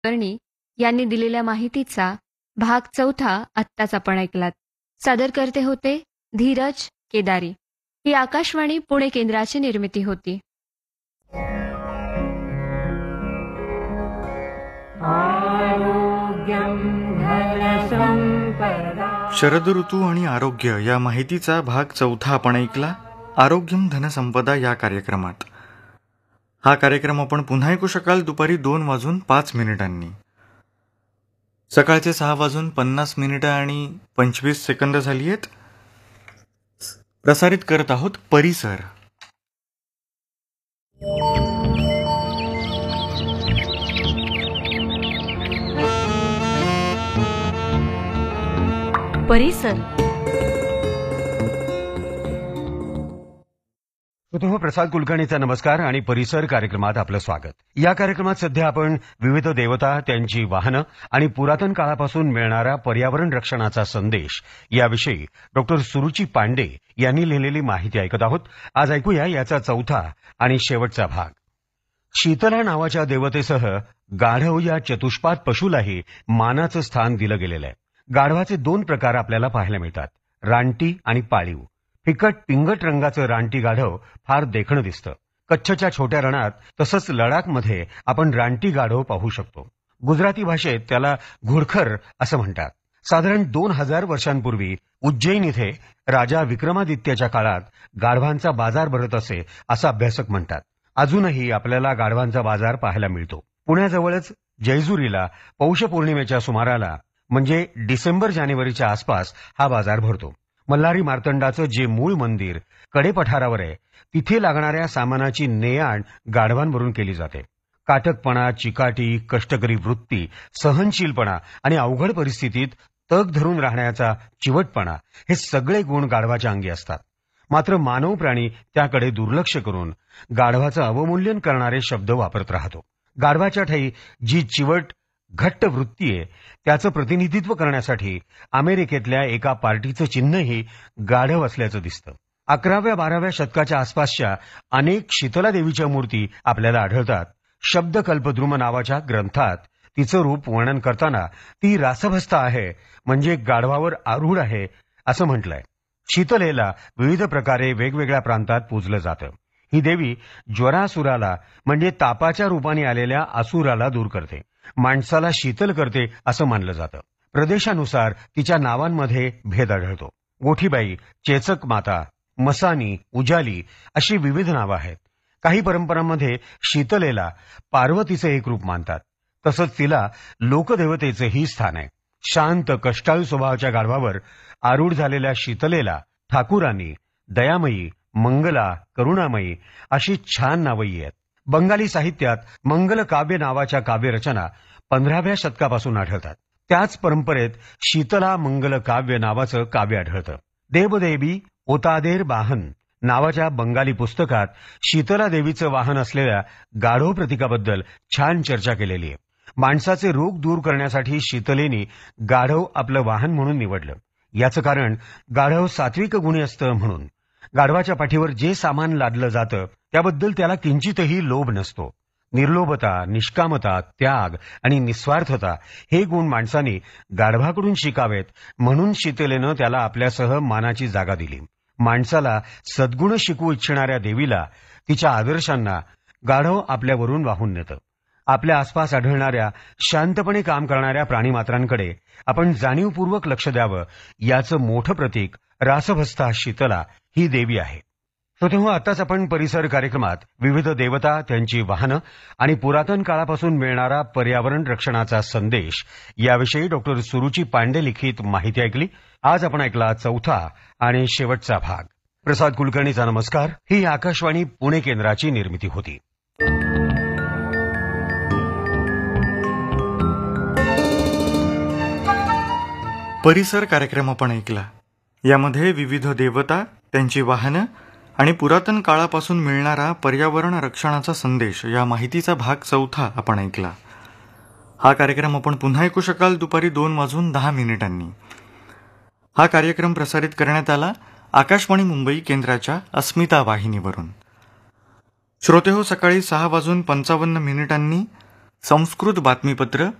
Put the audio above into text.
कुलकर्णी यांनी दिलेल्या माहितीचा भाग 4 आत्ताच आपण ऐकलात. सादरकर्ते होते धीरज केदारी. ही आकाशवाणी पुणे केंद्राची निर्मिती होती. शरद ऋतू आणि आरोग्य या माहितीचा भाग 4 आपण ऐकला. आरोग्यम धनसंपदा या कार्यक्रमात. हा कार्यक्रम आपण पुन्हा ऐकू शकाल दुपारी 2:05 सकाळचे 6:50 आणि 25 सेकंद झाली आहेत. प्रसारित करत आहोत परिसर. परिसर. प्रसाद कुलकर्णीचा नमस्कार आणि परिसर कार्यक्रमात आपलं स्वागत. या कार्यक्रमात सध्या आपण विविध देवता, त्यांची वाहनं आणि पुरातन काळापासून मिळणारा पर्यावरण रक्षणाचा संदेश याविषयी डॉक्टर सुरुची पांडे यांनी लिहिलेली माहिती ऐकत आहोत. आज ऐकूया याचा 4था आणि शेवटचा भाग. शीतला नावाच्या देवतेसह गाढव या चतुष्पाद पशुलाही मानाचं स्थान दिलं गेलेलं आहे. गाढवाचे 2 प्रकार आपल्याला पाहायला मिळतात, रानटी आणि पाळीव. फिकट पिंगट रंगाचं रानटी गाढव फार देखणं दिसतं. कच्छच्या छोट्या रणात तसंच लडाखमध्ये आपण रानटी गाढव पाहू शकतो. गुजराती भाषेत त्याला घुडखर असं म्हणतात. साधारण 2000 वर्षांपूर्वी उज्जैन इथे राजा विक्रमादित्यच्या काळात गाढवांचा बाजार भरत असे असं अभ्यासक म्हणतात. अजूनही आपल्याला गाढवांचा बाजार पाहायला मिळतो. पुण्याजवळच जैजुरीला पौष पौर्णिमेच्या सुमाराला म्हणजे डिसेंबर-जानेवारीच्या आसपास हा बाजार भरतो. मल्हारी मार्तंडाचं जे मूळ मंदिर कडेपठारावर आहे तिथे लागणाऱ्या सामानाची ने-आण गाढवांवरून केली जाते. काटकपणा, चिकाटी, कष्टकरी वृत्ती, सहनशीलपणा आणि अवघड परिस्थितीत तग धरून राहण्याचा चिवटपणा हे सगळे गुण गाढवाच्या अंगी असतात. मात्र मानव प्राणी त्याकडे दुर्लक्ष करून गाढवाचं अवमूल्यन करणारे शब्द वापरत राहतो. गाढवाच्या ठायी जी चिवट घट्ट वृत्ती आहे त्याचं प्रतिनिधित्व करण्यासाठी अमेरिकेतल्या एका पार्टीचं चिन्हही गाढव असल्याचं दिसतं. 11व्या-12व्या शतकाच्या आसपासच्या अनेक शीतला देवीच्या मूर्ती आपल्याला आढळतात. शब्दकल्पद्रुम नावाच्या ग्रंथात तिचं रूप वर्णन करताना ती रासभस्ता आहे म्हणजे गाढवावर आरूढ आहे असं म्हटलंय. शीतलेला विविध प्रकारे वेगवेगळ्या प्रांतात पूजलं जातं. ही देवी ज्वरासुराला म्हणजे तापाच्या रूपाने आलेल्या असुराला दूर करते, माणसाला शीतल करते असं मानलं जातं. प्रदेशानुसार तिच्या नावांमध्ये भेद आढळतो. गोठीबाई, चेचक माता, मसानी, उजाली अशी विविध नावं आहेत. काही परंपरांमध्ये शीतलेला पार्वतीचं एक रूप मानतात. तसंच तिला लोकदेवतेचंही स्थान आहे. शांत कष्टाळू स्वभावाच्या गाढवावर आरूढ झालेल्या शीतलेला ठाकुरांनी दयामयी, मंगला, करुणामयी अशी छान नावंही आहेत. बंगाली साहित्यात मंगल काव्य नावाच्या काव्यरचना 15व्या शतकापासून आढळतात. त्याच परंपरेत शीतला मंगल काव्य नावाचं काव्य आढळतं. देवदेवी ओतादेर वाहन नावाच्या बंगाली पुस्तकात शीतला देवीचं वाहन असलेल्या गाढव प्रतीकाबद्दल छान चर्चा केलेली आहे. माणसाचे रोग दूर करण्यासाठी शीतलेनी गाढव आपलं वाहन म्हणून निवडलं. याचं कारण गाढव सात्विक गुणी असतं म्हणून. गाढवाच्या पाठीवर जे सामान लादलं जातं त्याबद्दल त्याला किंचितही लोभ नसतो. निर्लोभता, निष्कामता, त्याग आणि निस्वार्थता हे गुण माणसाने गाढवाकडून शिकावेत म्हणून शीतलेनं त्याला आपल्यासह मानाची जागा दिली. माणसाला सद्गुण शिकवू इच्छिणाऱ्या देवीला, तिच्या आदर्शांना गाढव आपल्यावरून वाहून नेतं. आपल्या आसपास आढळणाऱ्या शांतपणे काम करणाऱ्या प्राणीमात्रांकडे आपण जाणीवपूर्वक लक्ष द्यावं याचं मोठं प्रतीक रासभस्ता शीतला ही देवी आहे. तेव्हा आताच आपण परिसर कार्यक्रमात विविध देवता, त्यांची वाहनं आणि पुरातन काळापासून मिळणारा पर्यावरण रक्षणाचा संदेश याविषयी डॉक्टर सुरुची पांडे लिखित माहिती ऐकली. आज आपण ऐकला 4था आणि शेवटचा भाग. प्रसाद कुलकर्णीचा नमस्कार. ही आकाशवाणी पुणे केंद्राची निर्मिती होती. परिसर कार्यक्रम आपण ऐकला. यामध्ये विविध देवता, त्यांची वाहनं आणि पुरातन काळापासून मिळणारा पर्यावरण रक्षणाचा संदेश या माहितीचा भाग 4 आपण ऐकला. हा कार्यक्रम आपण पुन्हा ऐकू शकाल दुपारी 2:10. हा कार्यक्रम प्रसारित करण्यात आला आकाशवाणी मुंबई केंद्राच्या अस्मिता वाहिनीवरून. श्रोतेहो, सकाळी 6:55 संस्कृत बातमीपत्र